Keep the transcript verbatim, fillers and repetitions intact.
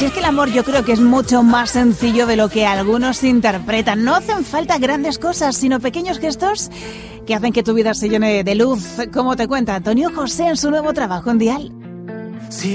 Si es que el amor yo creo que es mucho más sencillo de lo que algunos interpretan. No hacen falta grandes cosas, sino pequeños gestos que hacen que tu vida se llene de luz, como te cuenta Antonio José en su nuevo trabajo en Dial.